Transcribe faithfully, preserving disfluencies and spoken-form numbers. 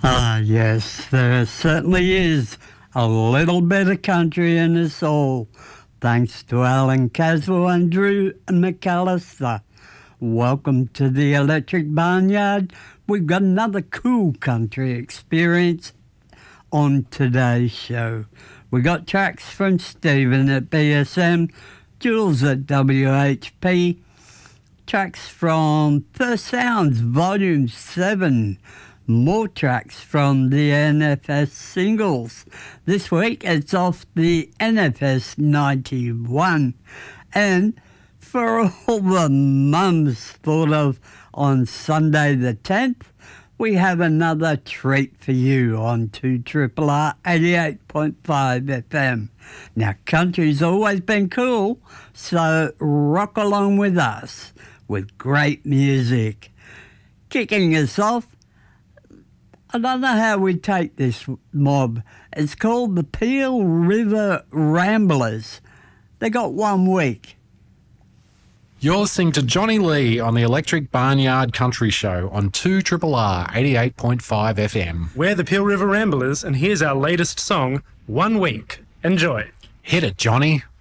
Ah, yes, there certainly is a little bit of country in us all. Thanks to Alan Caswell and Drew McAllister. Welcome to the Electric Barnyard. We've got another cool country experience on today's show. We got tracks from Stephen at B S M, Jules at W H P, tracks from First Sounds Volume seven, more tracks from the N F S singles. This week it's off the N F S ninety-one. And for all the mums thought of on Sunday the tenth, we have another treat for you on two R R R eighty-eight point five F M. Now, country's always been cool, so rock along with us with great music. Kicking us off, I don't know how we take this mob. It's called the Peel River Ramblers. They got one week. You're listening to Johnny Lee on the Electric Barnyard Country Show on two R R R eighty-eight point five F M. We're the Peel River Ramblers, and here's our latest song, One Week. Enjoy. Hit it, Johnny.